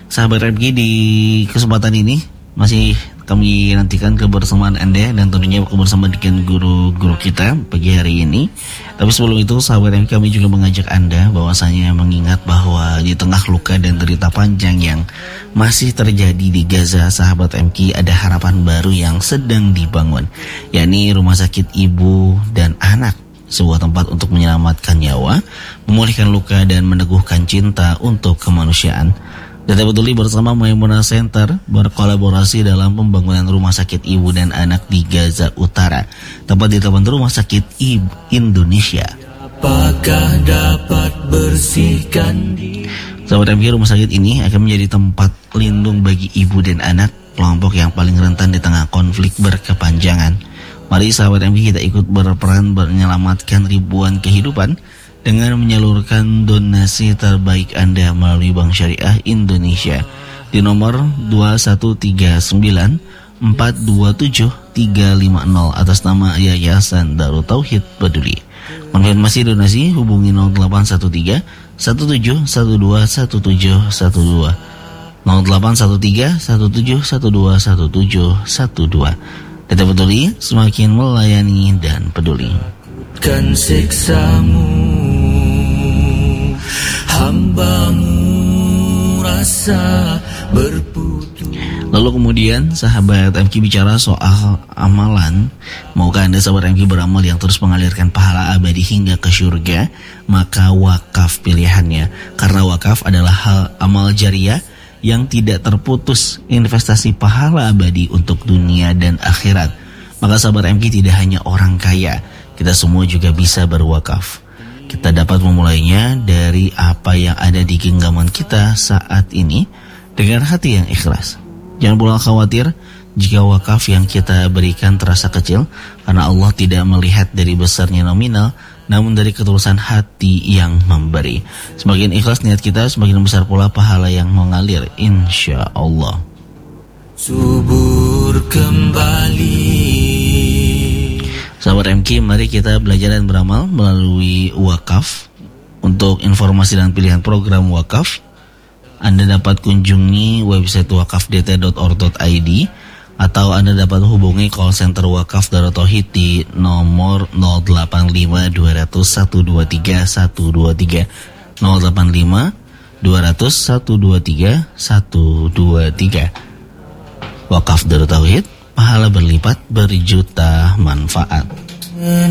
Sahabat MK, di kesempatan ini masih kami nantikan kebersamaan Anda dan tentunya kebersamaan dengan guru-guru kita pagi hari ini. Tapi sebelum itu, sahabat MK, kami juga mengajak Anda bahwasanya mengingat bahwa di tengah luka dan derita panjang yang masih terjadi di Gaza, sahabat MK, ada harapan baru yang sedang dibangun, yakni Rumah Sakit Ibu dan Anak, sebuah tempat untuk menyelamatkan nyawa, memulihkan luka dan meneguhkan cinta untuk kemanusiaan. Data Peduli bersama Maimunah Center berkolaborasi dalam pembangunan Rumah Sakit Ibu dan Anak di Gaza Utara, tepat di depan Rumah Sakit Ibu Indonesia. Apakah dapat bersihkan diri? Sahabat MK, rumah sakit ini akan menjadi tempat lindung bagi ibu dan anak, kelompok yang paling rentan di tengah konflik berkepanjangan. Mari sahabat MK, kita ikut berperan menyelamatkan ribuan kehidupan dengan menyalurkan donasi terbaik Anda melalui Bank Syariah Indonesia di nomor 2139 427 350 atas nama Yayasan Darut Tauhid Peduli. Konfirmasi donasi hubungi 0813 1712 1712 0813 1712 1712. Data Peduli, semakin melayani dan peduli. Kan siksamu, hambamu rasa berputus. Lalu kemudian sahabat MK bicara soal amalan. Maukah Anda sahabat MK beramal yang terus mengalirkan pahala abadi hingga ke surga? Maka wakaf pilihannya. Karena wakaf adalah hal amal jariah yang tidak terputus, investasi pahala abadi untuk dunia dan akhirat. Maka sahabat MK, tidak hanya orang kaya, kita semua juga bisa berwakaf. Kita dapat memulainya dari apa yang ada di genggaman kita saat ini dengan hati yang ikhlas. Jangan pula khawatir jika wakaf yang kita berikan terasa kecil, karena Allah tidak melihat dari besarnya nominal, namun dari ketulusan hati yang memberi. Semakin ikhlas niat kita, semakin besar pula pahala yang mengalir, insya Allah. Subur kembali. Sahabat MK, mari kita belajar dan beramal melalui wakaf. Untuk informasi dan pilihan program wakaf, Anda dapat kunjungi website wakafdt.org.id atau Anda dapat hubungi call center wakaf Darut Tauhid di nomor 085 200 123 123 085 200 123 123. Wakaf Darut Tauhid, pahala berlipat, berjuta manfaat.